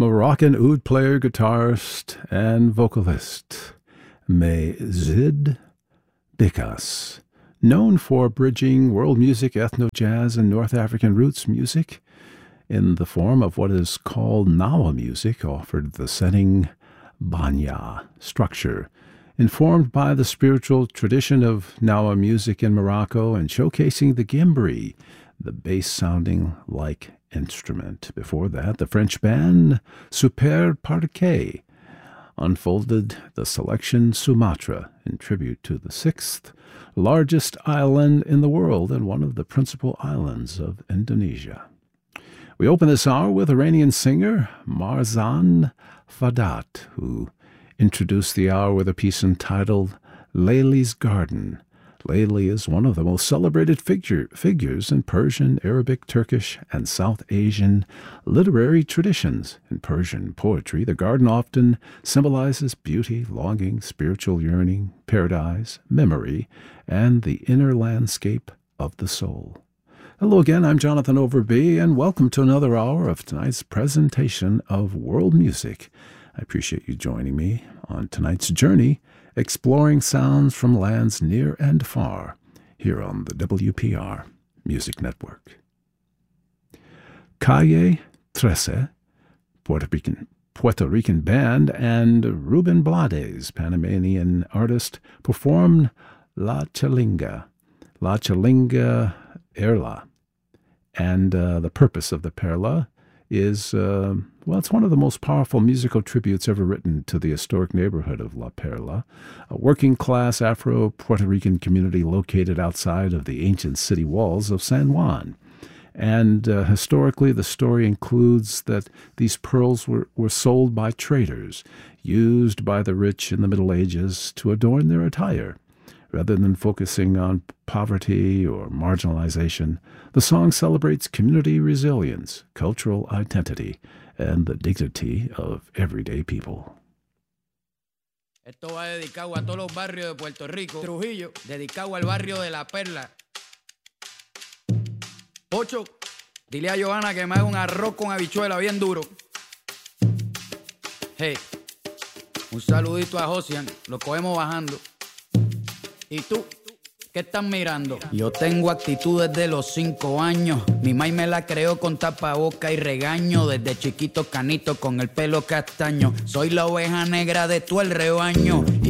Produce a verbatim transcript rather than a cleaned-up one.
Moroccan oud player, guitarist, and vocalist Mazid Bikas, known for bridging world music, ethno-jazz, and North African roots music in the form of what is called Nawa music, offered the setting Banya structure, informed by the spiritual tradition of Nawa music in Morocco and showcasing the gimbri, the bass-sounding like instrument. Before that, the French band Super Parquet unfolded the selection Sumatra in tribute to the sixth largest island in the world and one of the principal islands of Indonesia. We open this hour with Iranian singer Marzan Fadat, who introduced the hour with a piece entitled Layli's Garden. Layli is one of the most celebrated figure, figures in Persian, Arabic, Turkish, and South Asian literary traditions. In Persian poetry, the garden often symbolizes beauty, longing, spiritual yearning, paradise, memory, and the inner landscape of the soul. Hello again, I'm Jonathan Overby, and welcome to another hour of tonight's presentation of world music. I appreciate you joining me on tonight's journey, exploring sounds from lands near and far, here on the W P R Music Network. Calle Trece, Puerto Rican, Puerto Rican band, and Ruben Blades, Panamanian artist, performed La Chalinga, La Chalinga Erla. And uh, the purpose of the Perla is, uh, well, it's one of the most powerful musical tributes ever written to the historic neighborhood of La Perla, a working-class Afro-Puerto Rican community located outside of the ancient city walls of San Juan. And uh, historically, the story includes that these pearls were, were sold by traders, used by the rich in the Middle Ages to adorn their attire. Rather than focusing on poverty or marginalization, the song celebrates community resilience, cultural identity, and the dignity of everyday people. Esto va dedicado a todos los barrios de Puerto Rico. Trujillo, dedicado al barrio de La Perla. Ocho, dile a Johanna que me haga un arroz con habichuela bien duro. Hey, un saludito a Josian, lo cogemos bajando. ¿Y tú? ¿Qué estás mirando? Yo tengo actitud desde los cinco años. Mi maíz me la creó con tapaboca y regaño. Desde chiquito canito con el pelo castaño. Soy la oveja negra de todo el rebaño. Y